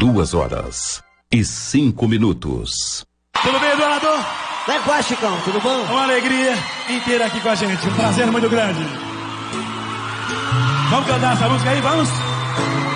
2h05. Tudo bem, Eduardo? Vai com a Chicão, tudo bom? Uma alegria inteira aqui com a gente. Um prazer muito grande. Vamos cantar essa música aí, vamos?